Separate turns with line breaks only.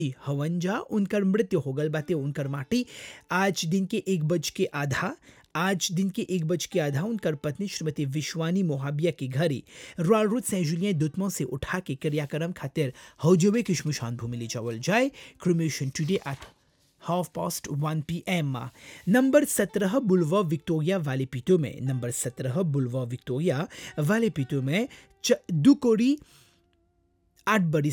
हवंजा उनकर मृत्यु हो गल बाटे। उनकर माटी आज दिन के 1 बज के आधा उनकर पत्नी श्रीमती विश्वानी मोहाबिया के घरे रॉयल रोड सेंट जुलियन दुतमों से उठा के क्रियाक्रम खातिर हौजवे की शमशान भूमि ले जावल जाए। Cremation today at 1:30 PM। Number 17 बुलवा विक्टोरिया वालेपितो में दो कोड़ी 8 बरिस